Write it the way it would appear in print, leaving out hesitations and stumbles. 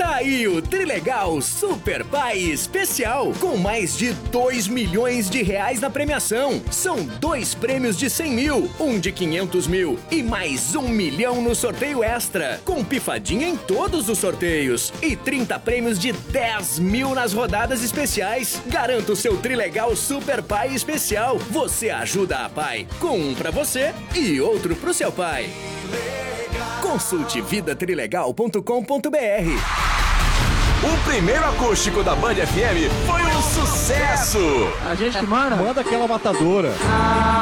Tá aí o Trilegal Super Pai Especial, com mais de 2 milhões de reais na premiação. São 2 prêmios de 100 mil, um de 500 mil e mais 1 milhão no sorteio extra, com pifadinha em todos os sorteios e 30 prêmios de 10 mil nas rodadas especiais. Garanta o seu Trilegal Super Pai Especial. Você ajuda a pai, com um pra você e outro pro seu pai. Consulte vidatrilegal.com.br. O primeiro acústico da Band FM foi um sucesso! A gente que manda Manda aquela matadora.